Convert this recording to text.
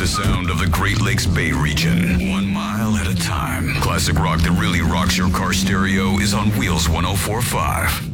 the sound of the Great Lakes Bay region, 1 mile at a time. Classic rock that really rocks your car stereo is on Wheels 104.5.